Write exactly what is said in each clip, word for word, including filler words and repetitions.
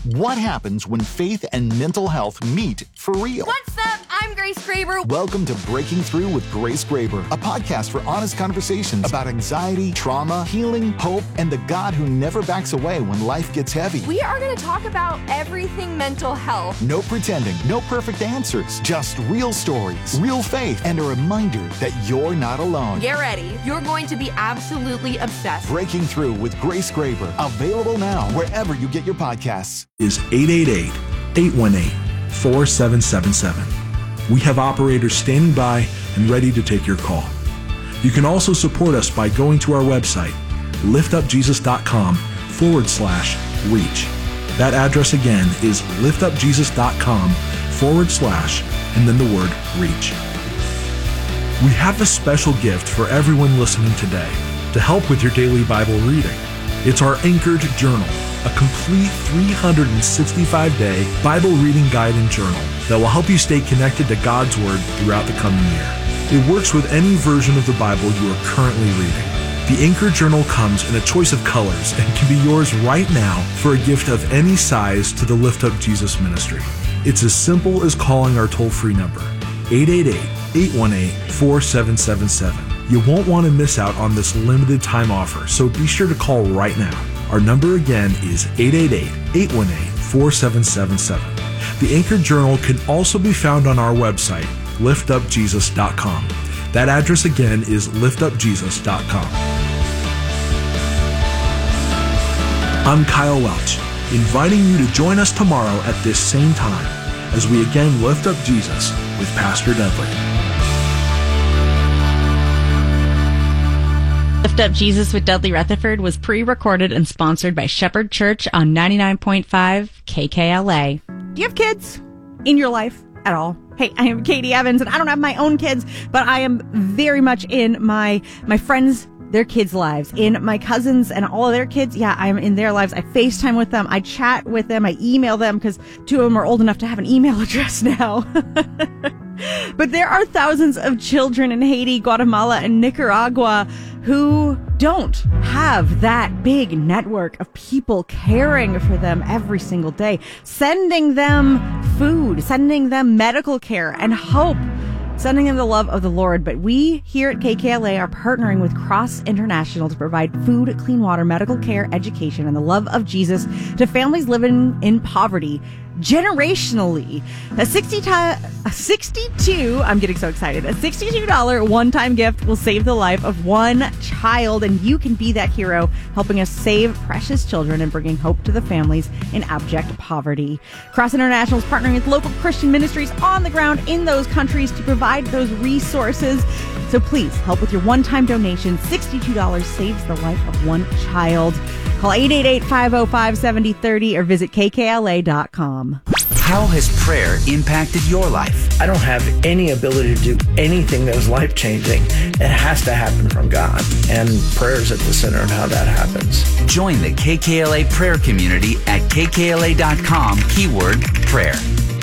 What happens when faith and mental health meet for real? What's up? I'm Grace Graber. Welcome to Breaking Through with Grace Graber, a podcast for honest conversations about anxiety, trauma, healing, hope, and the God who never backs away when life gets heavy. We are going to talk about everything mental health. No pretending, no perfect answers, just real stories, real faith, and a reminder that you're not alone. Get ready. You're going to be absolutely obsessed. Breaking Through with Grace Graber, available now wherever you get your podcasts. Is eight eight eight, eight one eight, four seven seven seven. We have operators standing by and ready to take your call. You can also support us by going to our website, liftupjesus.com forward slash reach. That address again is liftupjesus.com forward slash and then the word reach. We have a special gift for everyone listening today to help with your daily Bible reading. It's our Anchored Journal, a complete three hundred sixty-five day Bible reading guide and journal that will help you stay connected to God's Word throughout the coming year. It works with any version of the Bible you are currently reading. The Anchor Journal comes in a choice of colors and can be yours right now for a gift of any size to the Lift Up Jesus ministry. It's as simple as calling our toll-free number, eight eight eight, eight one eight, four seven seven seven. You won't want to miss out on this limited time offer, so be sure to call right now. Our number again is eight eight eight, eight one eight, four seven seven seven. The Anchor Journal can also be found on our website, lift up jesus dot com. That address again is lift up jesus dot com. I'm Kyle Welch, inviting you to join us tomorrow at this same time as we again lift up Jesus with Pastor Dudley. Lift Up Jesus with Dudley Rutherford was pre-recorded and sponsored by Shepherd Church on ninety-nine point five K K L A. Do you have kids in your life at all? Hey, I am Katie Evans, and I don't have my own kids, but I am very much in my my friends' their kids' lives, in my cousins and all of their kids. Yeah, I'm in their lives. I FaceTime with them. I chat with them. I email them because two of them are old enough to have an email address now. But there are thousands of children in Haiti, Guatemala, and Nicaragua who don't have that big network of people caring for them every single day, sending them food, sending them medical care and hope, sending them the love of the Lord. But we here at K K L A are partnering with Cross International to provide food, clean water, medical care, education, and the love of Jesus to families living in poverty generationally. A sixty a sixty-two, I'm getting so excited, a sixty-two dollars one-time gift will save the life of one child, and you can be that hero, helping us save precious children and bringing hope to the families in abject poverty. Cross International is partnering with local Christian ministries on the ground in those countries to provide those resources. So please help with your one-time donation. sixty-two dollars saves the life of one child. Call eight eight eight, five oh five, seven oh three oh or visit K K L A dot com. How has prayer impacted your life? I don't have any ability to do anything that is life-changing. It has to happen from God, and prayer is at the center of how that happens. Join the K K L A prayer community at K K L A dot com, keyword prayer.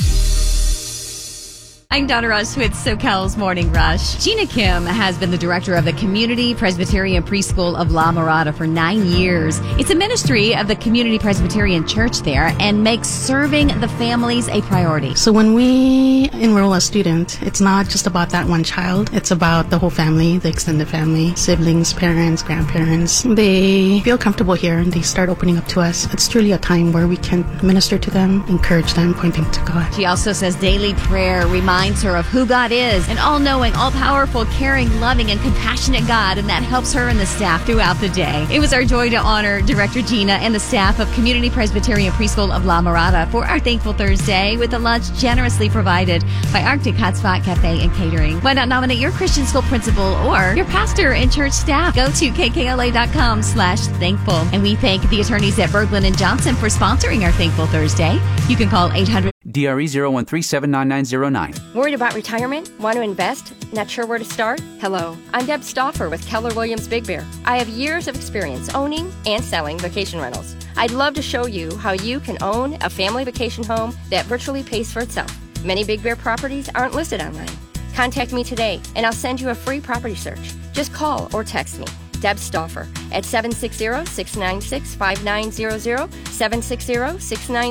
I'm Donna Rush with SoCal's Morning Rush. Gina Kim has been the director of the Community Presbyterian Preschool of La Mirada for nine years. It's a ministry of the Community Presbyterian Church there and makes serving the families a priority. So when we enroll a student, it's not just about that one child. It's about the whole family, the extended family, siblings, parents, grandparents. They feel comfortable here and they start opening up to us. It's truly a time where we can minister to them, encourage them, pointing to God. She also says daily prayer reminds her of who God is, an all-knowing, all-powerful, caring, loving, and compassionate God, and that helps her and the staff throughout the day. It was our joy to honor Director Gina and the staff of Community Presbyterian Preschool of La Mirada for our Thankful Thursday with a lunch generously provided by Arctic Hotspot Cafe and Catering. Why not nominate your Christian school principal or your pastor and church staff? Go to K K L A dot com slash thankful. And we thank the attorneys at Berglund and Johnson for sponsoring our Thankful Thursday. You can call eight hundred D R E zero one three seven nine nine zero nine. Worried about retirement? Want to invest? Not sure where to start? Hello, I'm Deb Stauffer with Keller Williams Big Bear. I have years of experience owning and selling vacation rentals. I'd love to show you how you can own a family vacation home that virtually pays for itself. Many Big Bear properties aren't listed online. Contact me today and I'll send you a free property search. Just call or text me, Deb Stauffer, at seven six zero, six nine six, five nine zero zero, seven six zero, six nine